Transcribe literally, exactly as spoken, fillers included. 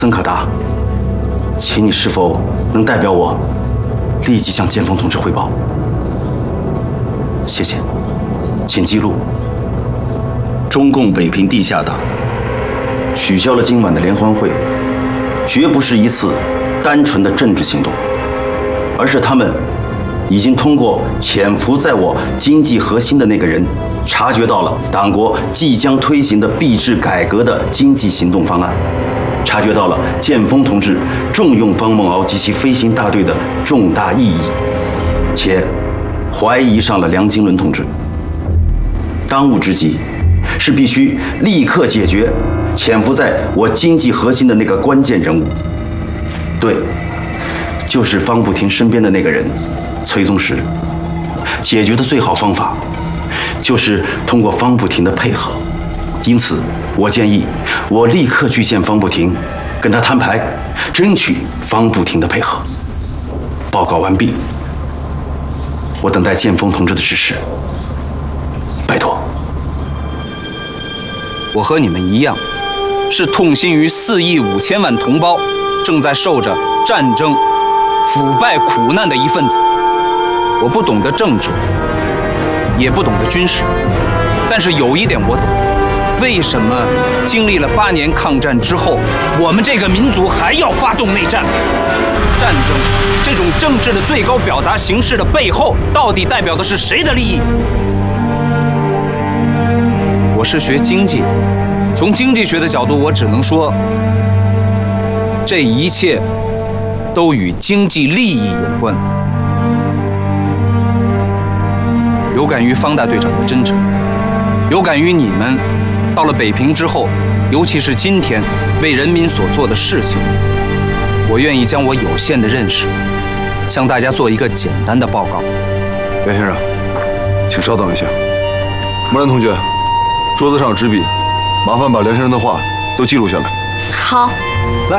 曾可达，请你是否能代表我立即向剑锋同志汇报？谢谢，请记录。中共北平地下党取消了今晚的联欢会，绝不是一次单纯的政治行动，而是他们已经通过潜伏在我经济核心的那个人，察觉到了党国即将推行的币制改革的经济行动方案，察觉到了剑锋同志重用方梦敖及其飞行大队的重大意义，且怀疑上了梁金伦同志。当务之急是必须立刻解决潜伏在我经济核心的那个关键人物，对，就是方不停身边的那个人崔宗实。解决的最好方法就是通过方不停的配合，因此我建议我立刻去见方不停，跟他摊牌，争取方不停的配合。报告完毕，我等待剑锋同志的指示，拜托。 我和你们一样，是痛心于四亿五千万同胞正在受着战争、腐败苦难的一份子。我不懂得政治，也不懂得军事，但是有一点我懂：为什么经历了八年抗战之后，我们这个民族还要发动内战？战争这种政治的最高表达形式的背后，到底代表的是谁的利益？我是学经济，从经济学的角度，我只能说，这一切都与经济利益有关。有感于方大队长的真诚，有感于你们到了北平之后，尤其是今天为人民所做的事情，我愿意将我有限的认识向大家做一个简单的报告。 梁先生，请稍等一下。木兰同学，桌子上有纸笔，麻烦把梁先生的话都记录下来。 好。 来，